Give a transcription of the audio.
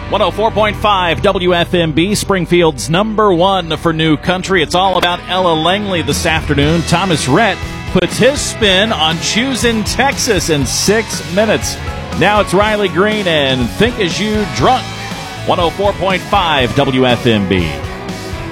104.5 WFMB, Springfield's number one for new country. It's all about Ella Langley this afternoon. Thomas Rhett puts his spin on Choosing Texas in 6 minutes. Now it's Riley Green and Think As You Drunk. 104.5 WFMB.